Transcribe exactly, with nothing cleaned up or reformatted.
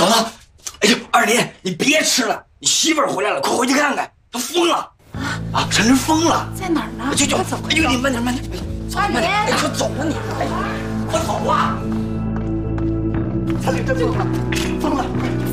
嫂子，哎呦，二林，你别吃了，你媳妇儿回来了，快回去看看，她疯了啊啊！陈林疯了， 在哪儿呢？ 就就快走！ 哎呦，你慢点慢点， 二林， 哎，快走啊你！哎，快走啊！陈林真疯了，疯了！